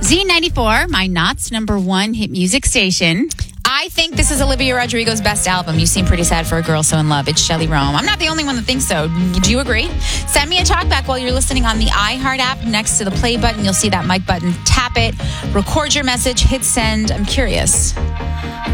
Z94, my Knott's number one hit music station. I think this is Olivia Rodrigo's best album. You seem pretty sad for a girl so in love. It's Shelley Rome. I'm not the only one that thinks so. Do you agree? Send me a talkback while you're listening on the iHeart app. Next to the play button, you'll see that mic button. Tap it, record your message, hit send. I'm curious.